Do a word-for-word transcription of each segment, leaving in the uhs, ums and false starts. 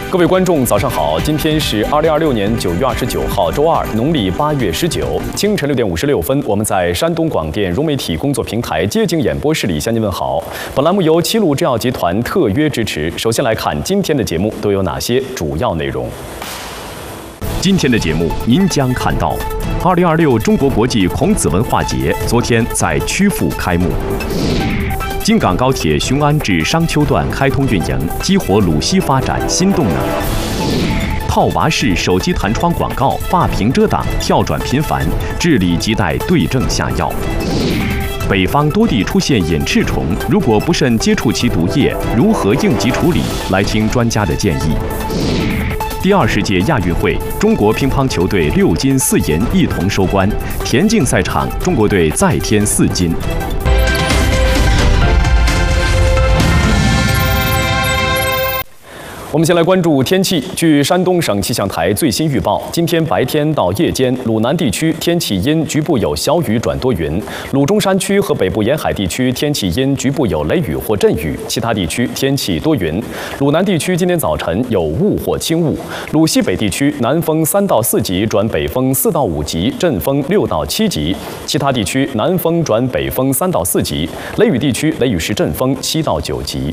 各位观众，早上好！今天是二零二六年九月二十九号，周二，农历八月十九，清晨六点五十六分，我们在山东广电融媒体工作平台接警演播室里向您问好。本栏目由七路制药集团特约支持。首先来看今天的节目都有哪些主要内容。今天的节目您将看到，二零二六中国国际孔子文化节昨天在曲阜开幕。京港高铁雄安至商丘段开通运营，激活鲁西发展新动能。套娃式手机弹窗广告霸屏遮挡，跳转频繁，治理亟待对症下药。北方多地出现隐翅虫，如果不慎接触其毒液，如何应急处理？来听专家的建议。第二十届亚运会，中国乒乓球队六金四银一同收官。田径赛场，中国队再添四金。我们先来关注天气。据山东省气象台最新预报，今天白天到夜间，鲁南地区天气阴，局部有小雨转多云；鲁中山区和北部沿海地区天气阴，局部有雷雨或阵雨，其他地区天气多云。鲁南地区今天早晨有雾或轻雾。鲁西北地区南风三到四级转北风四到五级，阵风六到七级；其他地区南风转北风三到四级，雷雨地区雷雨时阵风七到九级。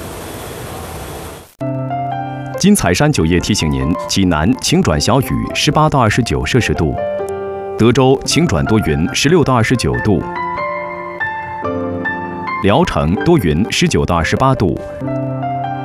金彩山酒业提醒您：济南晴转小雨，十八到二十九摄氏度；德州晴转多云，十六到二十九度；聊城多云，十九到二十八度；